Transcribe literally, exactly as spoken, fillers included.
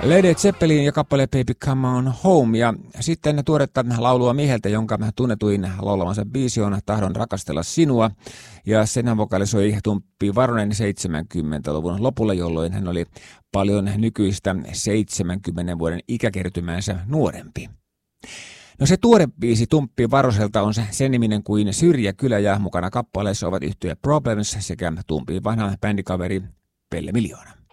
Led Zeppelin ja kappale Baby Come On Home, ja sitten tuoretta laulua mieheltä, jonka tunnetuin laulamansa biisi on Tahdon rakastella sinua, ja sen vokalisoi Tumppi Varonen seitsemänkymmentäluvun lopulla, jolloin hän oli paljon nykyistä seitsemänkymmenen vuoden ikäkertymänsä nuorempi. No se tuore biisi Tumppi Varoselta on sen niminen kuin Syrjäkylä, ja mukana kappaleessa ovat yhtye Problems sekä Tumpin vanha bändikaveri Pelle Miljoona.